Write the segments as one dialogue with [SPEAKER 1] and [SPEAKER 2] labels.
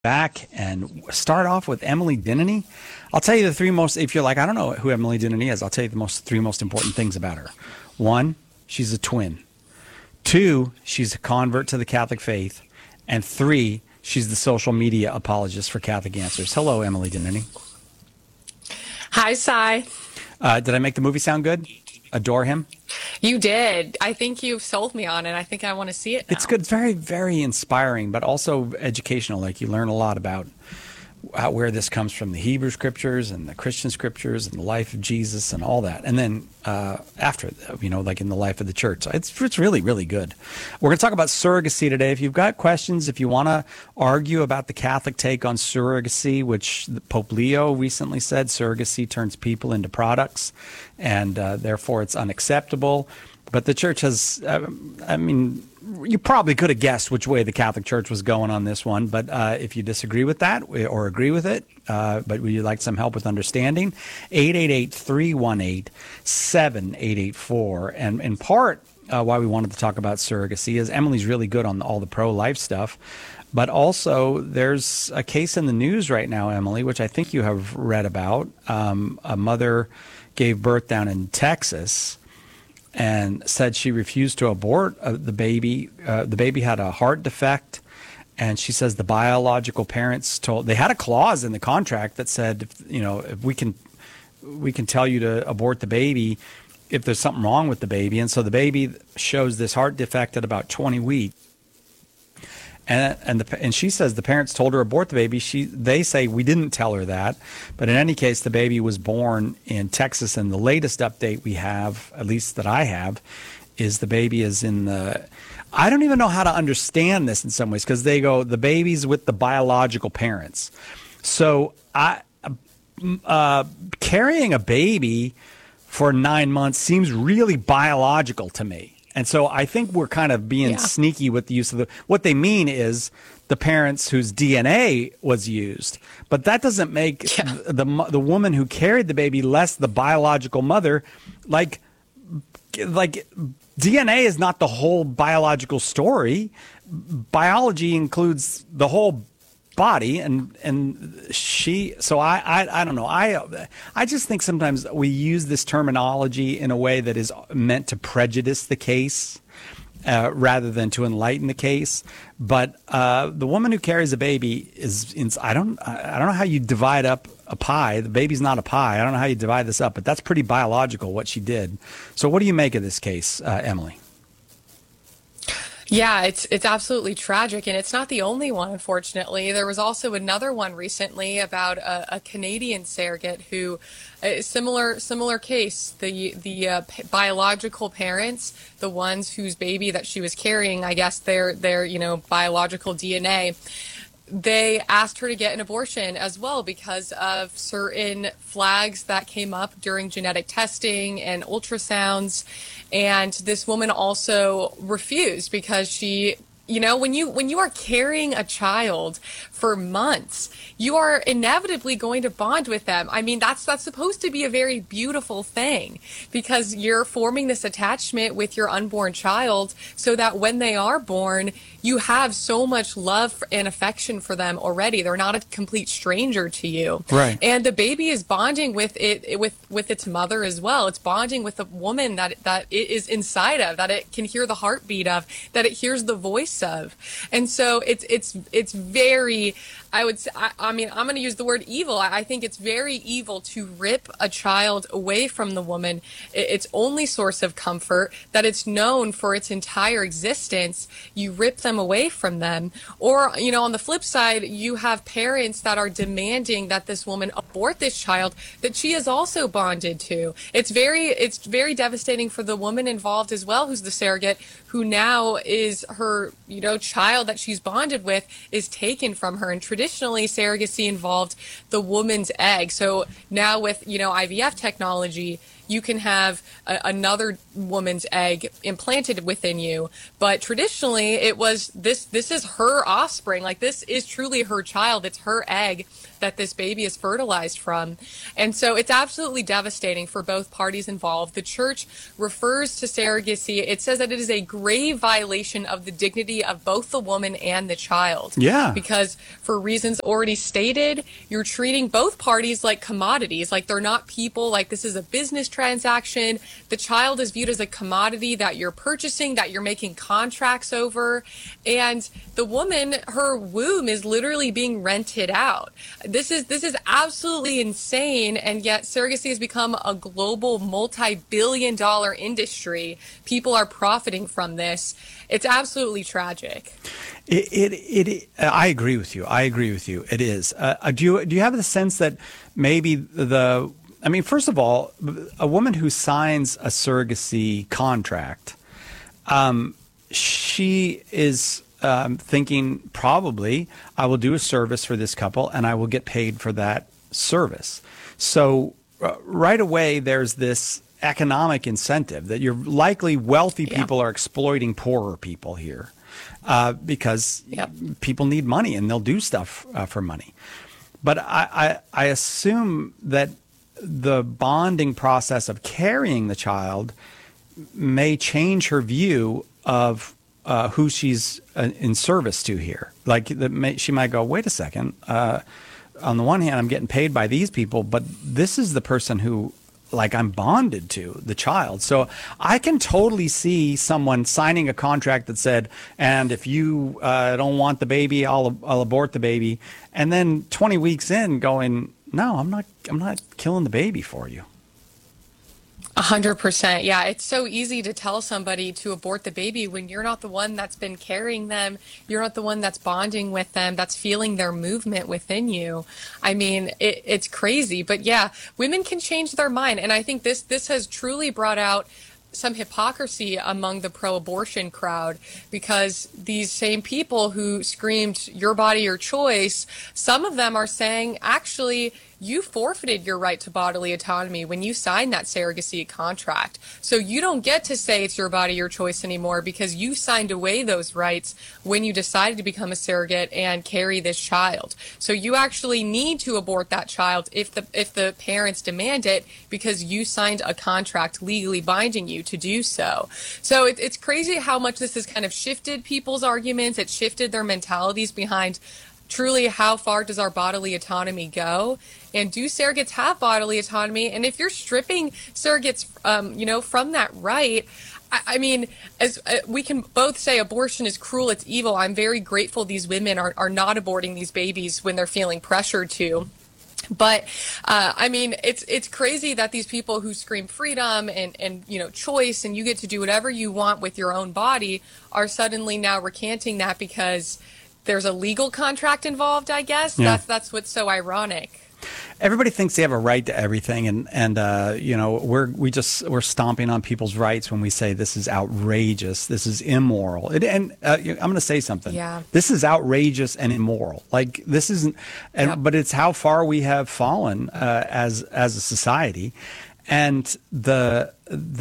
[SPEAKER 1] back and start off with Emily Denneny. I'll tell you the three most, if you're like, I don't know who Emily Denneny is, I'll tell you the three most important things about her. One, she's a twin. Two, she's a convert to the Catholic faith. And three, she's the social media apologist for Catholic Answers. Hello, Emily Denneny.
[SPEAKER 2] Hi, Cy.
[SPEAKER 1] Did I make the movie sound good? Adore Him?
[SPEAKER 2] You did. I think you've sold me on it. I think I want to see it now.
[SPEAKER 1] It's good. It's very, very inspiring, but also educational. Like you learn a lot about where this comes from, the Hebrew scriptures and the Christian scriptures and the life of Jesus and all that. And then after, like in the life of the church. So it's really, really good. We're going to talk about surrogacy today. If you've got questions, if you want to argue about the Catholic take on surrogacy, which Pope Leo recently said, surrogacy turns people into products and therefore it's unacceptable. But the church has, you probably could have guessed which way the Catholic Church was going on this one. But if you disagree with that or agree with it, but would you like some help with understanding, 888-318-7884. And in part, why we wanted to talk about surrogacy is Emily's really good on all the pro-life stuff. But also, there's a case in the news right now, Emily, which I think you have read about. A mother gave birth down in Texas and said she refused to abort the baby. The baby had a heart defect, and she says the biological parents they had a clause in the contract that said, if we can tell you to abort the baby if there's something wrong with the baby. And so the baby shows this heart defect at about 20 weeks. And she says the parents told her to abort the baby. They say we didn't tell her that, but in any case, the baby was born in Texas, and the latest update we have, at least that I have, is the baby is in the. I don't even know how to understand this in some ways because they go the baby's with the biological parents. So carrying a baby for 9 months seems really biological to me. And so I think we're kind of being sneaky with the use of what they mean is the parents whose DNA was used. But that doesn't make the woman who carried the baby less the biological mother. Like DNA is not the whole biological story. Biology includes the whole body and she so I don't know. I just think sometimes we use this terminology in a way that is meant to prejudice the case rather than to enlighten the case. But the woman who carries a baby I don't know how you divide up a pie. The baby's not a pie. I don't know how you divide this up, but that's pretty biological what she did. So what do you make of this case, Emily?
[SPEAKER 2] Yeah, it's absolutely tragic, and it's not the only one, unfortunately. There was also another one recently about a Canadian surrogate who, similar case. The biological parents, the ones whose baby that she was carrying, I guess their biological DNA. They asked her to get an abortion as well because of certain flags that came up during genetic testing and ultrasounds. And this woman also refused because she, when you are carrying a child for months, you are inevitably going to bond with them. I mean, that's supposed to be a very beautiful thing because you're forming this attachment with your unborn child so that when they are born, you have so much love and affection for them already. They're not a complete stranger to you.
[SPEAKER 1] Right.
[SPEAKER 2] And the baby is bonding with its mother as well. It's bonding with the woman that it is inside of, that it can hear the heartbeat of, that it hears the voice of. And so it's very, I would say, I'm going to use the word evil. I think it's very evil to rip a child away from the woman, its only source of comfort, that it's known for its entire existence. You rip them away from them. Or, on the flip side, you have parents that are demanding that this woman abort this child that she is also bonded to. It's very devastating for the woman involved as well, who's the surrogate, who now is her, child that she's bonded with is taken from her. And traditionally, surrogacy involved the woman's egg. So now with, IVF technology, you can have another woman's egg implanted within you. But traditionally, it was this is her offspring. Like, this is truly her child. It's her egg that this baby is fertilized from. And so it's absolutely devastating for both parties involved. The church refers to surrogacy. It says that it is a grave violation of the dignity of both the woman and the child.
[SPEAKER 1] Yeah.
[SPEAKER 2] Because for reasons already stated, you're treating both parties like commodities, like they're not people, like this is a business transaction. The child is viewed as a commodity that you're purchasing, that you're making contracts over. And the woman, her womb is literally being rented out. This is absolutely insane, and yet surrogacy has become a global multi-billion-dollar industry. People are profiting from this. It's absolutely tragic.
[SPEAKER 1] I agree with you. I agree with you. It is. Do you have the sense that maybe first of all, a woman who signs a surrogacy contract, she is thinking probably, I will do a service for this couple and I will get paid for that service. So right away, there's this economic incentive that you're likely wealthy people are exploiting poorer people here because people need money and they'll do stuff for money. But I assume that the bonding process of carrying the child may change her view of who she's in service to here. Like she might go, wait a second. On the one hand, I'm getting paid by these people, but this is the person who, like, I'm bonded to, the child. So I can totally see someone signing a contract that said, and if you don't want the baby, I'll abort the baby. And then 20 weeks in going, no, I'm not killing the baby for you.
[SPEAKER 2] 100%. Yeah, it's so easy to tell somebody to abort the baby when you're not the one that's been carrying them. You're not the one that's bonding with them, that's feeling their movement within you. I mean, it's crazy. But yeah, women can change their mind. And I think this has truly brought out some hypocrisy among the pro-abortion crowd, because these same people who screamed, your body, your choice, some of them are saying, actually, you forfeited your right to bodily autonomy when you signed that surrogacy contract. So you don't get to say it's your body, your choice anymore, because you signed away those rights when you decided to become a surrogate and carry this child. So you actually need to abort that child if the parents demand it, because you signed a contract legally binding you to do so. So it's crazy how much this has kind of shifted people's arguments. It shifted their mentalities behind truly how far does our bodily autonomy go, and do surrogates have bodily autonomy? And if you're stripping surrogates from that right, I mean, as we can both say abortion is cruel, it's evil. I'm very grateful these women are not aborting these babies when they're feeling pressured to. But I mean, it's crazy that these people who scream freedom and choice, and you get to do whatever you want with your own body, are suddenly now recanting that because there's a legal contract involved, I guess. Yeah. That's what's so ironic.
[SPEAKER 1] Everybody thinks they have a right to everything, and we're stomping on people's rights when we say this is outrageous, this is immoral. I'm going to say something.
[SPEAKER 2] Yeah.
[SPEAKER 1] This is outrageous and immoral. Like, this isn't, but it's how far we have fallen as a society, and the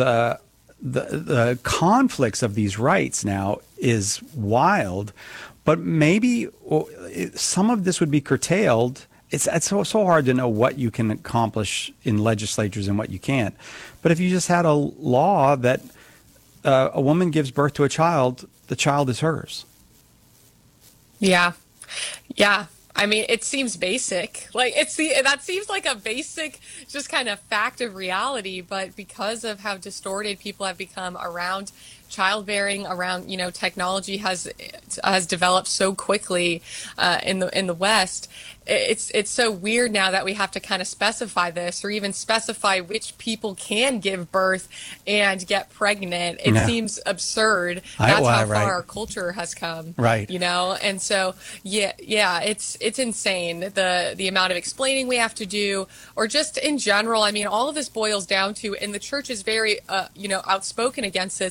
[SPEAKER 1] conflicts of these rights now is wild. But maybe some of this would be curtailed. It's so hard to know what you can accomplish in legislatures and what you can't. But if you just had a law that a woman gives birth to a child, the child is hers.
[SPEAKER 2] Yeah. Yeah. I mean, it seems basic. Like, that seems like a basic, just kind of fact of reality. But because of how distorted people have become around childbearing, around technology has developed so quickly in the West, it's so weird now that we have to kind of specify this, or even specify which people can give birth and get pregnant. It seems absurd. That's how far our culture has come.
[SPEAKER 1] Right.
[SPEAKER 2] And so yeah, it's insane, the amount of explaining we have to do, or just in general. I mean, all of this boils down to, and the church is very outspoken against this, which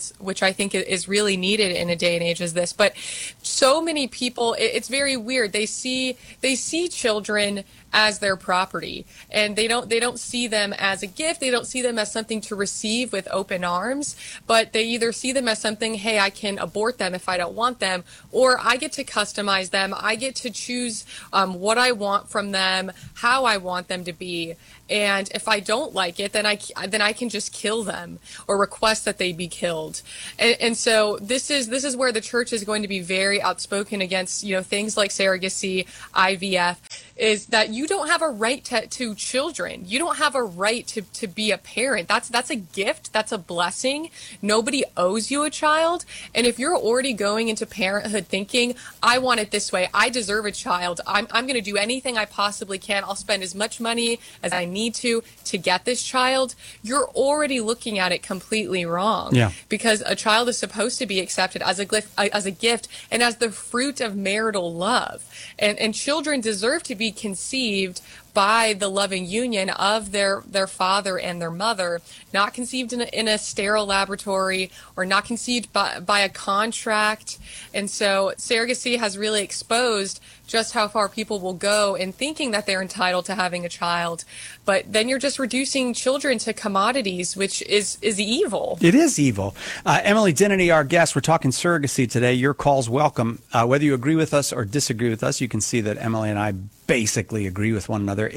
[SPEAKER 2] I think is really needed in a day and age as this. But so many people, it's very weird. They see children as their property, and they don't see them as a gift. They don't see them as something to receive with open arms, but they either see them as something, hey, I can abort them if I don't want them, or I get to customize them. I get to choose what I want from them, how I want them to be. And if I don't like it, then I can just kill them or request that they be killed. And so this is where the church is going to be very outspoken against, things like surrogacy, IVF, is that you don't have a right to children. You don't have a right to be a parent. That's a gift. That's a blessing. Nobody owes you a child. And if you're already going into parenthood thinking, I want it this way, I deserve a child, I'm going to do anything I possibly can, I'll spend as much money as I need to get this child, you're already looking at it completely wrong.
[SPEAKER 1] Yeah.
[SPEAKER 2] Because a child is supposed to be accepted as a gift and as the fruit of marital love. And children deserve to be conceived by the loving union of their father and their mother, not conceived in a sterile laboratory or not conceived by a contract. And so surrogacy has really exposed just how far people will go in thinking that they're entitled to having a child. But then you're just reducing children to commodities, which is evil.
[SPEAKER 1] It is evil. Emily Denneny, our guest, we're talking surrogacy today. Your call's welcome. Whether you agree with us or disagree with us, you can see that Emily and I basically agree with one another.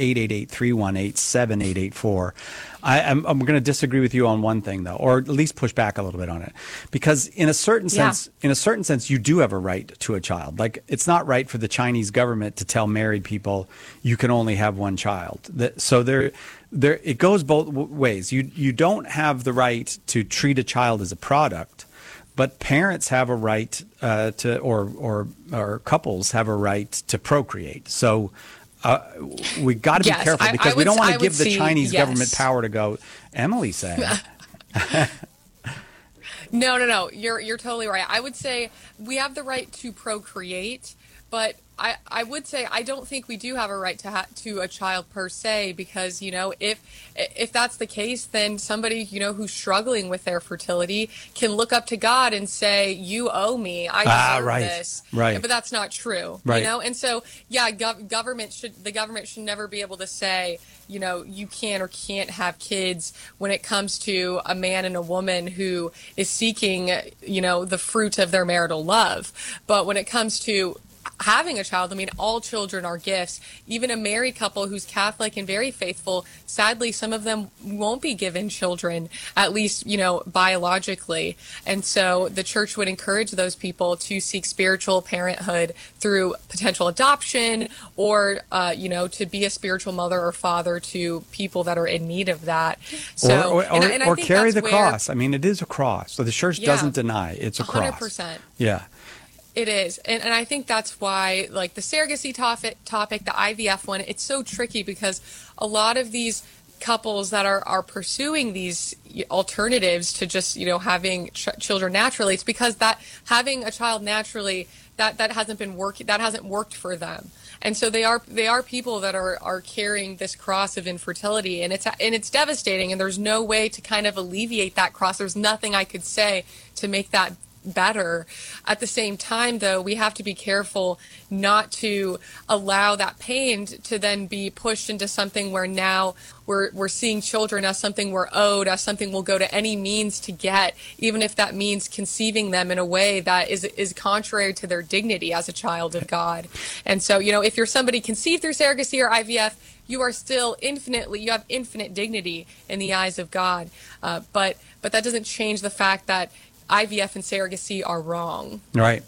[SPEAKER 1] 888-318-7884. I'm going to disagree with you on one thing, though, or at least push back a little bit on it, because in a certain sense, you do have a right to a child. Like, it's not right for the Chinese government to tell married people you can only have one child. So it goes both ways. You don't have the right to treat a child as a product, but parents have a right or couples have a right to procreate. So we got to be careful, because we don't want to give the Chinese government power to go, Emily said.
[SPEAKER 2] No. You're totally right. I would say we have the right to procreate, but I would say I don't think we do have a right to a child per se, because if that's the case, then somebody who's struggling with their fertility can look up to God and say, you owe me, I deserve this.
[SPEAKER 1] Right.
[SPEAKER 2] But that's not true.
[SPEAKER 1] Right.
[SPEAKER 2] And so the government should never be able to say, you can or can't have kids when it comes to a man and a woman who is seeking the fruit of their marital love. But when it comes to having a child, I mean, all children are gifts. Even a married couple who's Catholic and very faithful, sadly, some of them won't be given children, at least, biologically. And so the church would encourage those people to seek spiritual parenthood through potential adoption or, to be a spiritual mother or father to people that are in need of that. So,
[SPEAKER 1] or carry the cross. I mean, it is a cross. So the church doesn't deny it's a cross.
[SPEAKER 2] 100%.
[SPEAKER 1] Yeah.
[SPEAKER 2] It is. And I think that's why, like, the surrogacy topic, the IVF one, it's so tricky, because a lot of these couples that are pursuing these alternatives to just, having children naturally, it's because that having a child naturally, that hasn't been working, that hasn't worked for them. And so they are people that are carrying this cross of infertility, and it's devastating, and there's no way to kind of alleviate that cross. There's nothing I could say to make that better. At the same time, though, we have to be careful not to allow that pain to then be pushed into something where now we're seeing children as something we're owed, as something we'll go to any means to get, even if that means conceiving them in a way that is contrary to their dignity as a child of God. And so, if you're somebody conceived through surrogacy or IVF, you are still you have infinite dignity in the eyes of God. But that doesn't change the fact that IVF and surrogacy are wrong.
[SPEAKER 1] Right.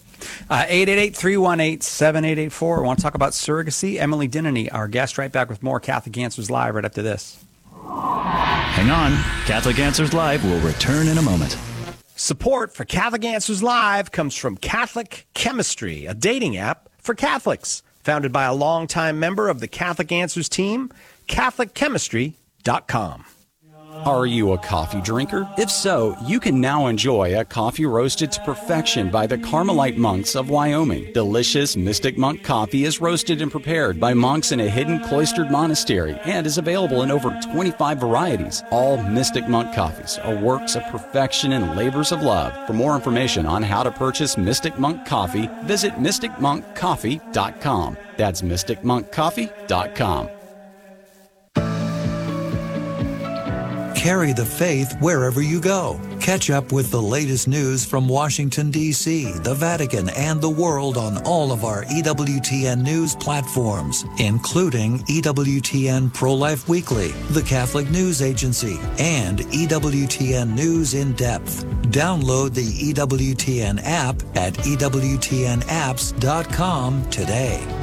[SPEAKER 1] 888-318-7884. I want to talk about surrogacy. Emily Denneny, our guest, right back with more Catholic Answers Live right after this.
[SPEAKER 3] Hang on. Catholic Answers Live will return in a moment.
[SPEAKER 1] Support for Catholic Answers Live comes from Catholic Chemistry, a dating app for Catholics. Founded by a longtime member of the Catholic Answers team, CatholicChemistry.com.
[SPEAKER 4] Are you a coffee drinker? If so, you can now enjoy a coffee roasted to perfection by the Carmelite monks of Wyoming. Delicious Mystic Monk coffee is roasted and prepared by monks in a hidden cloistered monastery and is available in over 25 varieties. All Mystic Monk coffees are works of perfection and labors of love. For more information on how to purchase Mystic Monk coffee, visit mysticmonkcoffee.com. That's mysticmonkcoffee.com.
[SPEAKER 5] Carry the faith wherever you go. Catch up with the latest news from Washington, D.C., the Vatican, and the world on all of our EWTN news platforms, including EWTN Pro-Life Weekly, the Catholic News Agency, and EWTN News in Depth. Download the EWTN app at EWTNapps.com today.